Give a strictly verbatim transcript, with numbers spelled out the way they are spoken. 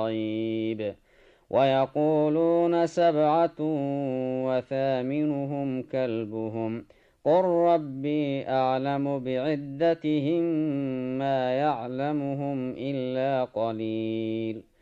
رَيْبٍ ويقولون سبعة وثامنهم كلبهم قل ربي أعلم بعدتهم ما يعلمهم إلا قليل